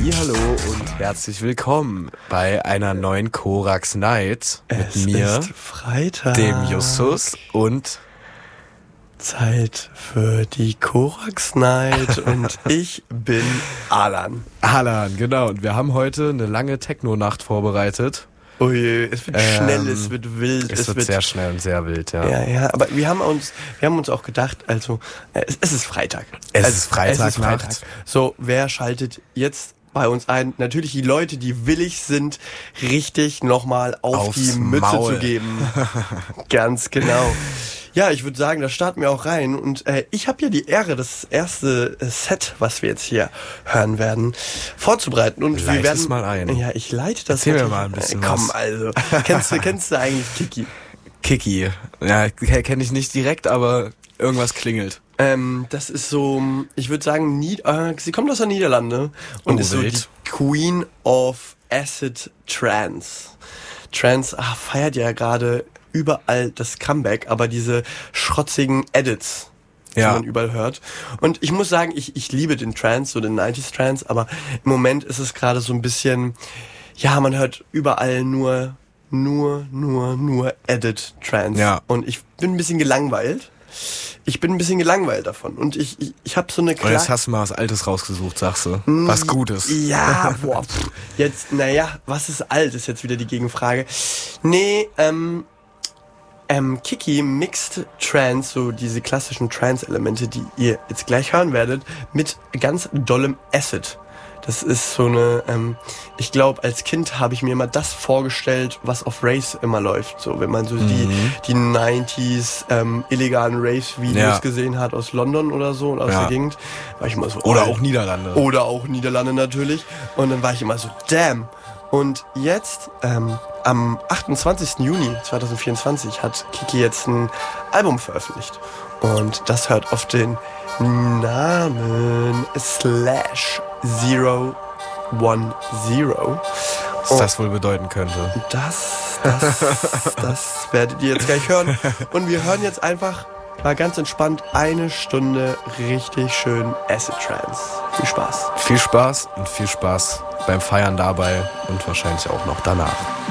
Hallihallo und herzlich willkommen bei einer neuen Korax Night mit mir, ist Freitag, dem Justus und Zeit für die Korax Night und ich bin Alan. Alan, genau. Und wir haben heute eine lange Techno-Nacht vorbereitet. Oh je, es wird schnell, es wird wild. Es wird sehr schnell und sehr wild, ja. Ja, aber wir haben uns auch gedacht, also es ist Freitag. Es ist Freitagnacht. So, wer schaltet jetzt bei uns ein? Natürlich die Leute, die willig sind, richtig nochmal auf die Mütze Maul zu geben. Ganz genau. Ja, ich würde sagen, da starten wir auch rein. Und ich habe ja die Ehre, das erste Set, was wir jetzt hier hören werden, vorzubereiten. Und wir werden es mal ein. Ja, ich leite das. Erzähl mir mal ein bisschen komm, was. also, kennst du eigentlich Kiki? Kiki. Ja, kenne ich nicht direkt, aber irgendwas klingelt. Das ist so, ich würde sagen, sie kommt aus der Niederlande und ist so die Queen of Acid Trance. Trance feiert ja gerade überall das Comeback, aber diese schrotzigen Edits, die man überall hört. Und ich muss sagen, ich liebe den Trance, so den 90s Trance, aber im Moment ist es gerade so ein bisschen, ja, man hört überall nur Edit Trance. Ja. Und ich bin ein bisschen gelangweilt. Davon. Und ich habe so eine Und jetzt hast du mal was Altes rausgesucht, sagst du. Was Gutes. Ja, boah. Jetzt, was ist alt, ist jetzt wieder die Gegenfrage. Nee, Kiki mixt Trance, so diese klassischen Trance-Elemente, die ihr jetzt gleich hören werdet, mit ganz dollem Acid. Das ist so eine, ich glaube, als Kind habe ich mir immer das vorgestellt, was auf Raves immer läuft. So, wenn man so die 90s illegalen Raves-Videos gesehen hat aus London oder so und aus der Gegend, war ich immer so... Oder auch Niederlande. Oder auch Niederlande natürlich. Und dann war ich immer so, damn. Und jetzt, am 28. Juni 2024 hat Kiki jetzt ein Album veröffentlicht. Und das hört auf den Namen /010. Was das wohl bedeuten könnte. Das werdet ihr jetzt gleich hören. Und wir hören jetzt einfach mal ganz entspannt 1 Stunde richtig schön Acid Trance. Viel Spaß. Viel Spaß und viel Spaß beim Feiern dabei und wahrscheinlich auch noch danach.